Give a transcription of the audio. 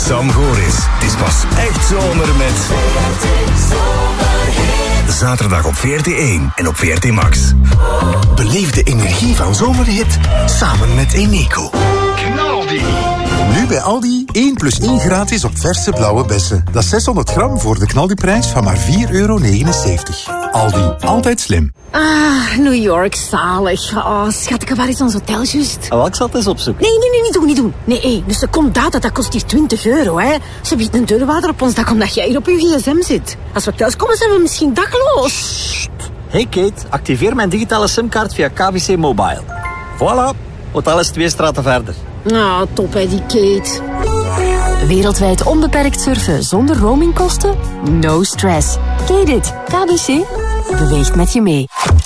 Sam Goris. Het is pas echt zomer met Zaterdag op VRT1 en op VRT Max. Beleef de energie van zomerhit samen met Eneco. Knaldi. Nu bij Aldi 1 + 1 gratis op verse blauwe bessen. Dat is 600 gram voor de knaldiprijs van maar €4,79. Aldi, altijd slim. Ah, New York, zalig. Oh, schatje, waar is ons hotel juist? Oh, ik zat eens opzoeken. Nee, niet doen. Nee, dus er komt dat kost hier €20, hè. Ze biedt een deurwaarder op ons dak omdat jij hier op je gsm zit. Als we thuiskomen zijn we misschien dakloos. Sst. Hey Kate, activeer mijn digitale simkaart via KBC Mobile. Voilà, hotel is 2 straten verder. Ah, top hè, die Kate. Wereldwijd onbeperkt surfen zonder roamingkosten? No stress. Ken je dit? KBC beweegt met je mee.